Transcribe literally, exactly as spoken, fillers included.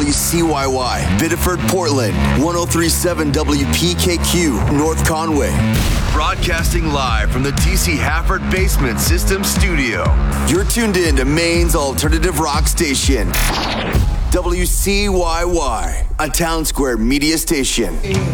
W C Y Y, Biddeford, Portland, one oh three point seven W P K Q, North Conway. Broadcasting live from the T C Hafford Basement System Studio. You're tuned in to Maine's alternative rock station, W C Y Y, a Town Square media station.